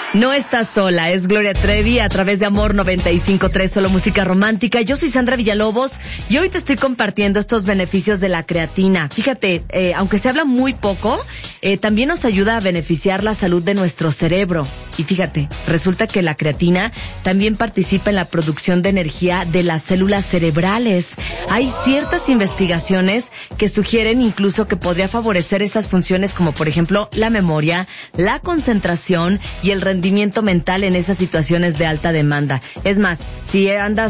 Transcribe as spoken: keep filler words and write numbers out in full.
No estás sola, es Gloria Trevi a través de Amor noventa y cinco punto tres, solo música romántica. Yo soy Sandra Villalobos y hoy te estoy compartiendo estos beneficios de la creatina. Fíjate, eh, aunque se habla muy poco, eh, también nos ayuda a beneficiar la salud de nuestro cerebro. Y fíjate, resulta que la creatina también participa en la producción de energía de las células cerebrales. Hay ciertas investigaciones que sugieren incluso que podría favorecer esas funciones como por ejemplo la memoria, la concentración y el rendimiento mental en esas situaciones de alta demanda. Es más, si andas